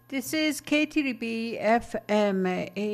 This is KTDB FM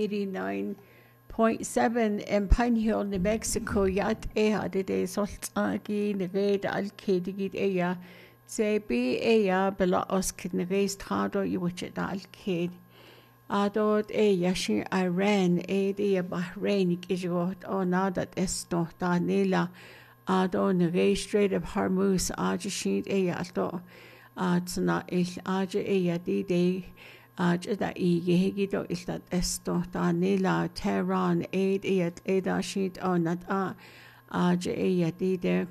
89.7 in Pine Hill, New Mexico. Yat ea de soltagi neged al kedigid ea. Zebi ea bela oskid neges trado yuwichet al ked. Adod ea shi Iran ea Bahrain ikijot o nadat esto da nila. Ado neges Strait of Hormuz ajashid ea alto. Tsna il aja ea di day aja da yehigido il dat esto da nila Tehran aid eda shit o nat aja ea di de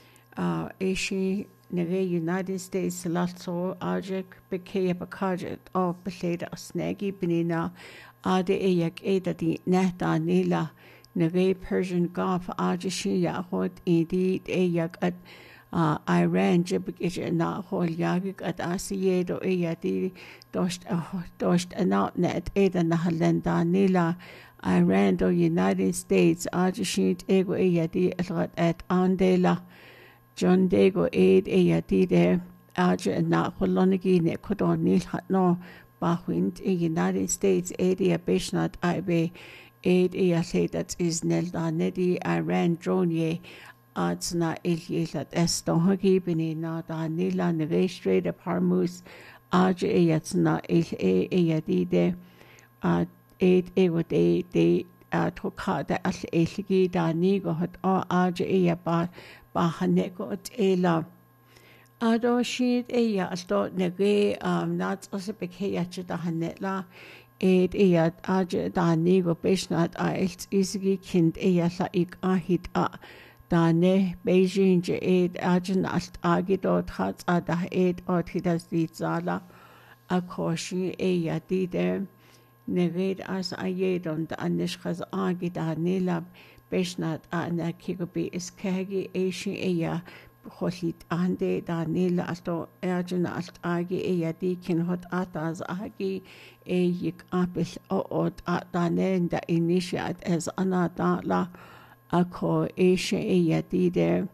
eshi nege United States latso aja bekea bakaja o beleda snagi benina ada ea eda di nehta nila nege Persian Gulf aja shiya hot indeed ea at Iran jibik na hol yagik at asiedo eyadi dost anot net eda na halenda nila Iran do United States ajishit ego eyadi at andela John Dego aid eyadi de aja na holonigi ne kodon nil hat no bahwint United States aid ya beshnat ibe aid eyase that is nelda nedi Iran drone ye Adsna ilyelat estohagi benina da nila nege Strait of Hormuz aja eyatsna eyadide aid ewo de toka da al elgi da nigo hat o aja eya bahaneko at ela ado shid eya alto nege nats osebekeyach da hanetla aid eyad aja da nigo beshnat ailt isgi kind eya la ik ahit Dane Beijing aid ajan alt agidot hats ada aid otidas di zala a koshi eya dide neged as ayedon da anishkhaz agida nila beshnat ana kigobi iskagi eshi eya kholit ande da nila alto ajan alt agi eya dikin hot ataz agi eyik apil o dane da initiat as anata la Ako Asia Eyadide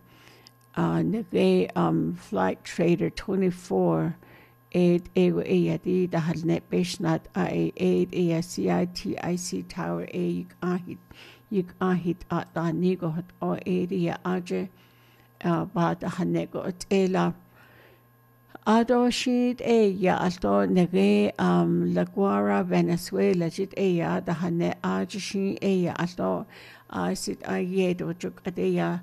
Nege Flight Trader 24 Aid Ego Eyadi the Halnet Beshnat I Aid Eya CITIC Tower A Yik Ahit at the Nigo Hot O Aid Eya Aje Bad Hanego at Ela Ado Shid Eya Alto Nege La Guara Venezuela Jit Eya the Hane Aje Eya Alto sit ayedo juk adeya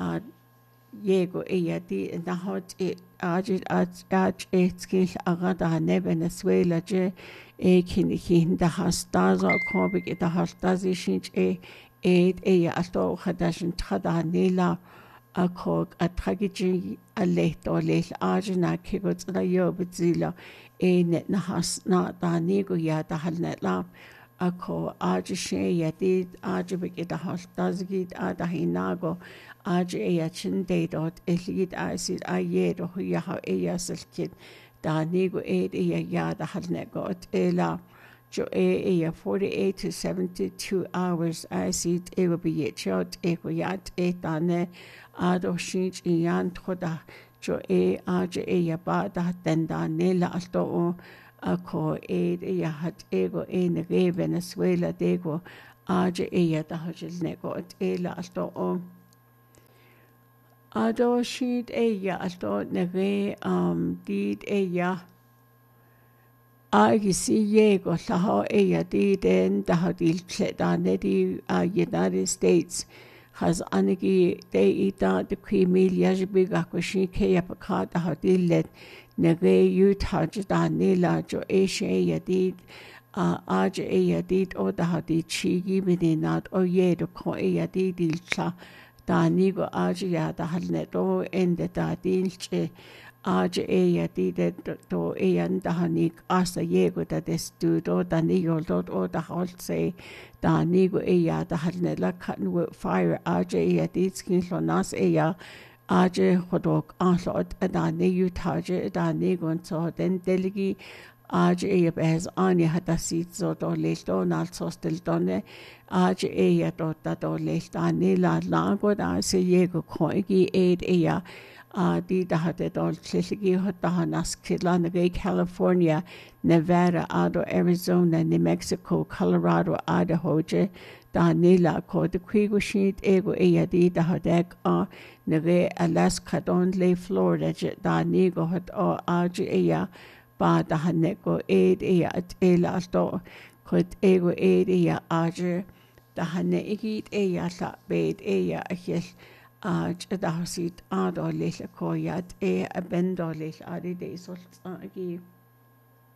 yego eyadi nahot ajit etskil agada ne Venezuela je ekin da hastaza kobik da hastazishin aid eya ato khadashin tada nila akog atragiji alehto lel ajna kigot la yobzila net nahas na da nigo ya da halnetla Ako aja yadid aja bigida hastazgid ada hinago aja eyachin dot elgid asid ayedo huyaha eyasilkid da nigo aid eya yada halnegot ela jo eya 48 to 72 hours asid ewa biyechot eko yat etane ado shinch iyan thoda jo aja eya bada tenda nela alto Ako aid eya hat ego nege Venezuela dego aja eya dahajil nego at ela alto o ado shid eya alto nege did eya agisi yego laho eya diden dahadil tledane di United States has anigi de ita de kwimilia jibiga kwashi keya pakata dahadil let Nege Utah da nila jo Asia yadid aja yadid o da hadi chigi bedinat o yedo ko yadid ilcha da nigo aja ya da halnet o ende da dilche aja yadid to yan da hanik asa yego da destu do da nigo dot o da holse da nigo ya da halnet la cotton with fire aja yadid skin lonas ya Aje hodok anslot adane Utaje adane gonso den deligi aje ebes ani hatasit so do lesto nalsos del donne aje ya dota do lestane la lago da se yego koigi aid ya di dahate dol tliligi hotaha naskila nagay California, Nevada, ado Arizona, New Mexico, Colorado, Idaho, je da nila ko de kwigushinit ego di dahadek nagay Alaska don le Florida je da nigo hot aji ba dahaneko at alto kut ego aji dahane igit la bed ahil dahasit ado lil koyat abendo lil adi de sultagi